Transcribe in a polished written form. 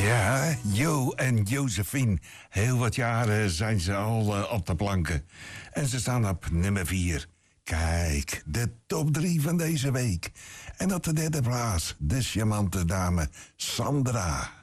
Ja, Jo en Josephine. Heel wat jaren zijn ze al op de planken. En ze staan op nummer 4. Kijk, de top 3 van deze week. En op de derde plaats, de charmante dame Sandra.